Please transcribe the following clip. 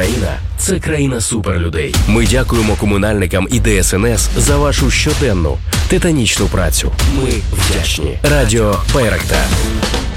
країна – це країна суперлюдей. Ми дякуємо комунальникам і ДСНС за вашу щоденну, титанічну працю. Ми вдячні. Радіо Байрактар.